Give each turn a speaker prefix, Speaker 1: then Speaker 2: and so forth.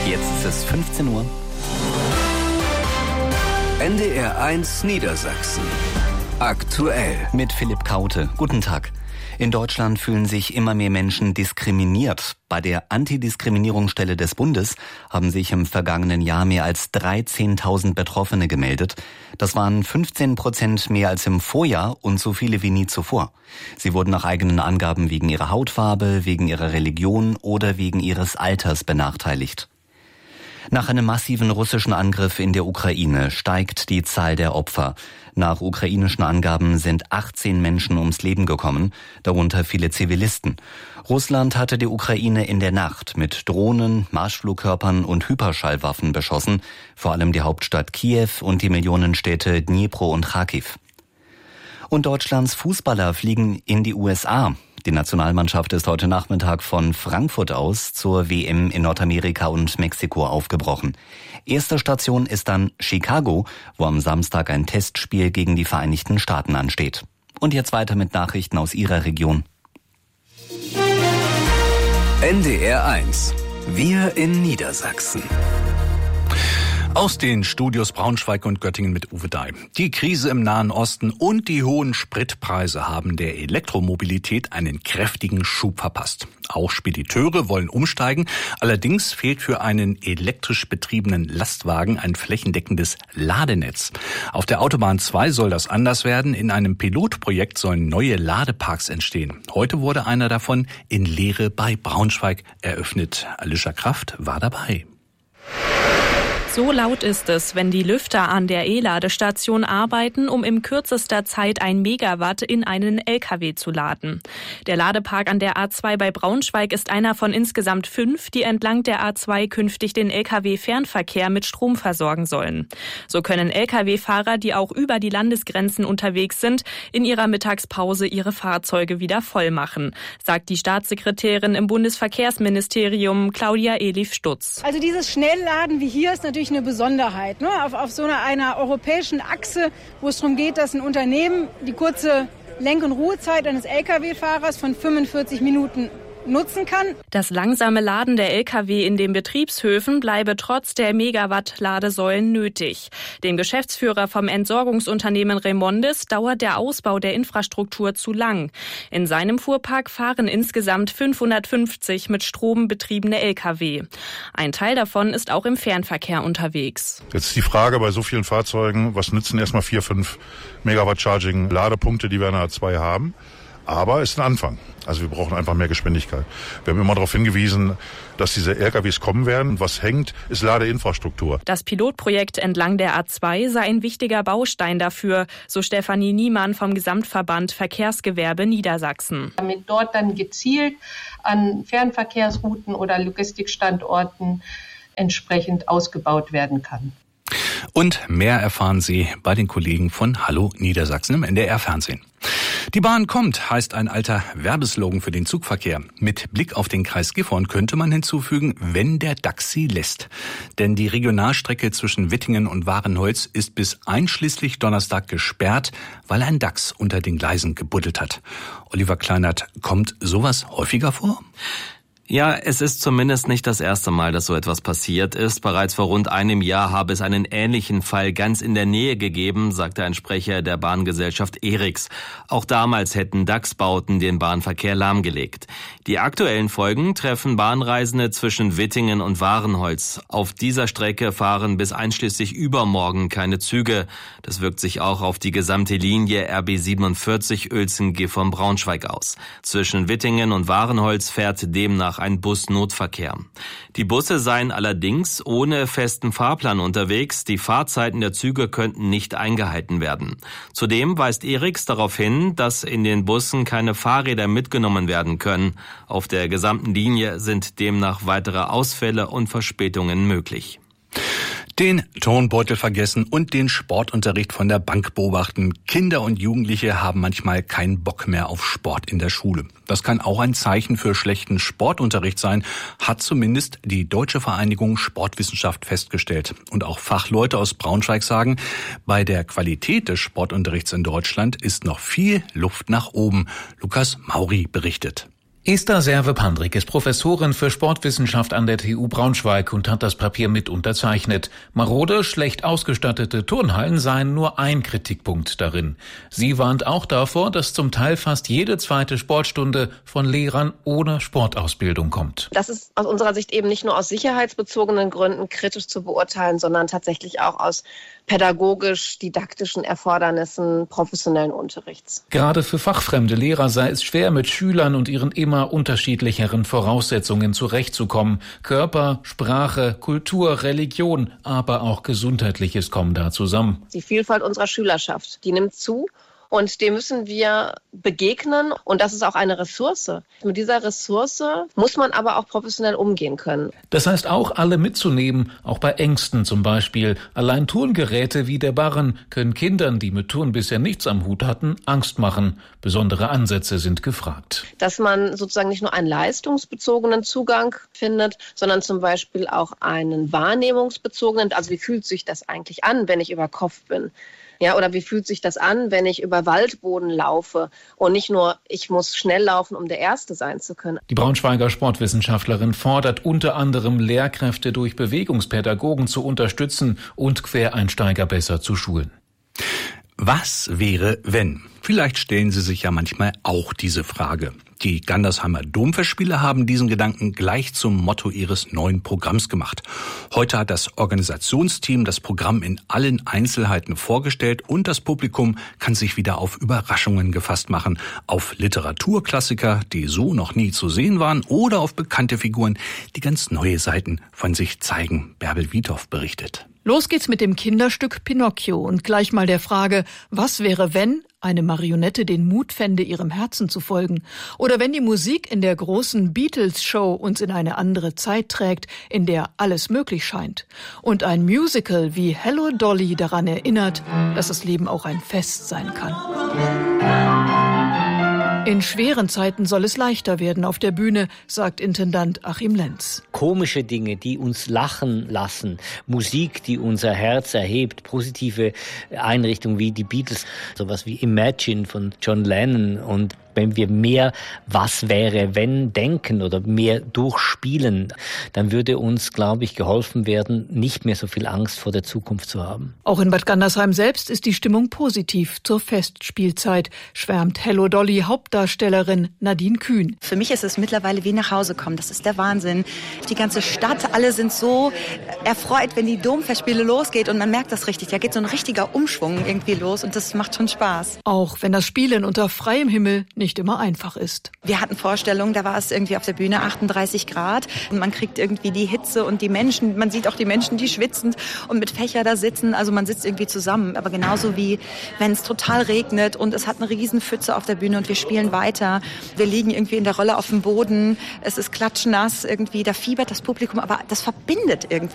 Speaker 1: Jetzt ist es 15 Uhr.
Speaker 2: NDR 1 Niedersachsen. Aktuell.
Speaker 1: Mit Philipp Kaute. Guten Tag. In Deutschland fühlen sich immer mehr Menschen diskriminiert. Bei der Antidiskriminierungsstelle des Bundes haben sich im vergangenen Jahr mehr als 13.000 Betroffene gemeldet. Das waren 15% mehr als im Vorjahr und so viele wie nie zuvor. Sie wurden nach eigenen Angaben wegen ihrer Hautfarbe, wegen ihrer Religion oder wegen ihres Alters benachteiligt. Nach einem massiven russischen Angriff in der Ukraine steigt die Zahl der Opfer. Nach ukrainischen Angaben sind 18 Menschen ums Leben gekommen, darunter viele Zivilisten. Russland hatte die Ukraine in der Nacht mit Drohnen, Marschflugkörpern und Hyperschallwaffen beschossen, vor allem die Hauptstadt Kiew und die Millionenstädte Dnipro und Kharkiv. Und Deutschlands Fußballer fliegen in die USA. Die Nationalmannschaft ist heute Nachmittag von Frankfurt aus zur WM in Nordamerika und Mexiko aufgebrochen. Erste Station ist dann Chicago, wo am Samstag ein Testspiel gegen die Vereinigten Staaten ansteht. Und jetzt weiter mit Nachrichten aus Ihrer Region.
Speaker 2: NDR 1. Wir in Niedersachsen.
Speaker 3: Aus den Studios Braunschweig und Göttingen mit Uwe Dai. Die Krise im Nahen Osten und die hohen Spritpreise haben der Elektromobilität einen kräftigen Schub verpasst. Auch Spediteure wollen umsteigen. Allerdings fehlt für einen elektrisch betriebenen Lastwagen ein flächendeckendes Ladenetz. Auf der Autobahn 2 soll das anders werden. In einem Pilotprojekt sollen neue Ladeparks entstehen. Heute wurde einer davon in Lehre bei Braunschweig eröffnet. Alicia Kraft war dabei.
Speaker 4: So laut ist es, wenn die Lüfter an der E-Ladestation arbeiten, um in kürzester Zeit 1 Megawatt in einen LKW zu laden. Der Ladepark an der A2 bei Braunschweig ist einer von insgesamt 5, die entlang der A2 künftig den LKW-Fernverkehr mit Strom versorgen sollen. So können LKW-Fahrer, die auch über die Landesgrenzen unterwegs sind, in ihrer Mittagspause ihre Fahrzeuge wieder voll machen, sagt die Staatssekretärin im Bundesverkehrsministerium Claudia Eliff-Stutz.
Speaker 5: Also dieses Schnellladen wie hier ist natürlich eine Besonderheit, ne? Auf so einer europäischen Achse, wo es darum geht, dass ein Unternehmen die kurze Lenk- und Ruhezeit eines Lkw-Fahrers von 45 Minuten nutzen kann.
Speaker 4: Das langsame Laden der Lkw in den Betriebshöfen bleibe trotz der Megawatt-Ladesäulen nötig. Dem Geschäftsführer vom Entsorgungsunternehmen Remondis dauert der Ausbau der Infrastruktur zu lang. In seinem Fuhrpark fahren insgesamt 550 mit Strom betriebene Lkw. Ein Teil davon ist auch im Fernverkehr unterwegs.
Speaker 6: Jetzt ist die Frage bei so vielen Fahrzeugen, was nützen erstmal 4-5 Megawatt Charging Ladepunkte, die wir in der A2 haben. Aber es ist ein Anfang. Also wir brauchen einfach mehr Geschwindigkeit. Wir haben immer darauf hingewiesen, dass diese LKWs kommen werden. Und was hängt, ist Ladeinfrastruktur.
Speaker 4: Das Pilotprojekt entlang der A2 sei ein wichtiger Baustein dafür, so Stefanie Niemann vom Gesamtverband Verkehrsgewerbe Niedersachsen.
Speaker 7: Damit dort dann gezielt an Fernverkehrsrouten oder Logistikstandorten entsprechend ausgebaut werden kann.
Speaker 3: Und mehr erfahren Sie bei den Kollegen von Hallo Niedersachsen im NDR-Fernsehen. Die Bahn kommt, heißt ein alter Werbeslogan für den Zugverkehr. Mit Blick auf den Kreis Gifhorn könnte man hinzufügen, wenn der DAX sie lässt. Denn die Regionalstrecke zwischen Wittingen und Wahrenholz ist bis einschließlich Donnerstag gesperrt, weil ein Dachs unter den Gleisen gebuddelt hat. Oliver Kleinert, kommt sowas häufiger vor?
Speaker 8: Ja, es ist zumindest nicht das erste Mal, dass so etwas passiert ist. Bereits vor rund einem Jahr habe es einen ähnlichen Fall ganz in der Nähe gegeben, sagte ein Sprecher der Bahngesellschaft ERIX. Auch damals hätten Dachsbauten den Bahnverkehr lahmgelegt. Die aktuellen Folgen treffen Bahnreisende zwischen Wittingen und Wahrenholz. Auf dieser Strecke fahren bis einschließlich übermorgen keine Züge. Das wirkt sich auch auf die gesamte Linie RB 47 Uelzen-Gifhorn-Braunschweig aus. Zwischen Wittingen und Wahrenholz fährt demnach ein Busnotverkehr. Die Busse seien allerdings ohne festen Fahrplan unterwegs. Die Fahrzeiten der Züge könnten nicht eingehalten werden. Zudem weist ERIX darauf hin, dass in den Bussen keine Fahrräder mitgenommen werden können. Auf der gesamten Linie sind demnach weitere Ausfälle und Verspätungen möglich.
Speaker 3: Den Turnbeutel vergessen und den Sportunterricht von der Bank beobachten. Kinder und Jugendliche haben manchmal keinen Bock mehr auf Sport in der Schule. Das kann auch ein Zeichen für schlechten Sportunterricht sein, hat zumindest die Deutsche Vereinigung Sportwissenschaft festgestellt. Und auch Fachleute aus Braunschweig sagen, bei der Qualität des Sportunterrichts in Deutschland ist noch viel Luft nach oben. Lukas Mauri berichtet.
Speaker 9: Esther Serve-Pandrik ist Professorin für Sportwissenschaft an der TU Braunschweig und hat das Papier mit unterzeichnet. Marode, schlecht ausgestattete Turnhallen seien nur ein Kritikpunkt darin. Sie warnt auch davor, dass zum Teil fast jede zweite Sportstunde von Lehrern ohne Sportausbildung kommt.
Speaker 10: Das ist aus unserer Sicht eben nicht nur aus sicherheitsbezogenen Gründen kritisch zu beurteilen, sondern tatsächlich auch aus pädagogisch-didaktischen Erfordernissen professionellen Unterrichts.
Speaker 9: Gerade für fachfremde Lehrer sei es schwer, mit Schülern und ihren immer unterschiedlicheren Voraussetzungen zurechtzukommen. Körper, Sprache, Kultur, Religion, aber auch Gesundheitliches kommen da zusammen.
Speaker 10: Die Vielfalt unserer Schülerschaft, die nimmt zu. Und dem müssen wir begegnen. Und das ist auch eine Ressource. Mit dieser Ressource muss man aber auch professionell umgehen können.
Speaker 9: Das heißt auch, alle mitzunehmen, auch bei Ängsten zum Beispiel. Allein Turngeräte wie der Barren können Kindern, die mit Turnen bisher nichts am Hut hatten, Angst machen. Besondere Ansätze sind gefragt.
Speaker 10: Dass man sozusagen nicht nur einen leistungsbezogenen Zugang findet, sondern zum Beispiel auch einen wahrnehmungsbezogenen. Also wie fühlt sich das eigentlich an, wenn ich über Kopf bin? Ja, oder wie fühlt sich das an, wenn ich über Waldboden laufe und nicht nur, ich muss schnell laufen, um der Erste sein zu können.
Speaker 9: Die Braunschweiger Sportwissenschaftlerin fordert unter anderem, Lehrkräfte durch Bewegungspädagogen zu unterstützen und Quereinsteiger besser zu schulen.
Speaker 3: Was wäre, wenn? Vielleicht stellen Sie sich ja manchmal auch diese Frage. Die Gandersheimer Domfestspiele haben diesen Gedanken gleich zum Motto ihres neuen Programms gemacht. Heute hat das Organisationsteam das Programm in allen Einzelheiten vorgestellt und das Publikum kann sich wieder auf Überraschungen gefasst machen. Auf Literaturklassiker, die so noch nie zu sehen waren, oder auf bekannte Figuren, die ganz neue Seiten von sich zeigen. Bärbel Wiethoff berichtet.
Speaker 11: Los geht's mit dem Kinderstück Pinocchio und gleich mal der Frage, was wäre, wenn eine Marionette den Mut fände, ihrem Herzen zu folgen? Oder wenn die Musik in der großen Beatles-Show uns in eine andere Zeit trägt, in der alles möglich scheint? Und ein Musical wie Hello Dolly daran erinnert, dass das Leben auch ein Fest sein kann. In schweren Zeiten soll es leichter werden auf der Bühne, sagt Intendant Achim Lenz.
Speaker 12: Komische Dinge, die uns lachen lassen, Musik, die unser Herz erhebt, positive Einrichtungen wie die Beatles, sowas wie Imagine von John Lennon. Und wenn wir mehr was wäre, wenn denken oder mehr durchspielen, dann würde uns, glaube ich, geholfen werden, nicht mehr so viel Angst vor der Zukunft zu haben.
Speaker 11: Auch in Bad Gandersheim selbst ist die Stimmung positiv zur Festspielzeit, schwärmt Hello Dolly Hauptdarstellerin Nadine Kühn.
Speaker 13: Für mich ist es mittlerweile wie nach Hause kommen. Das ist der Wahnsinn. Die ganze Stadt, alle sind so erfreut, wenn die Domfestspiele losgeht und man merkt das richtig. Da geht so ein richtiger Umschwung irgendwie los und das macht schon Spaß.
Speaker 11: Auch wenn das Spielen unter freiem Himmel nicht immer einfach ist.
Speaker 13: Wir hatten Vorstellungen, da war es irgendwie auf der Bühne 38 Grad und man kriegt irgendwie die Hitze und die Menschen, man sieht auch die Menschen, die schwitzend und mit Fächer da sitzen, also man sitzt irgendwie zusammen, aber genauso wie wenn es total regnet und es hat eine riesen Pfütze auf der Bühne und wir spielen weiter. Wir liegen irgendwie in der Rolle auf dem Boden, es ist klatschnass irgendwie, da fiebert das Publikum, aber das verbindet irgendwie.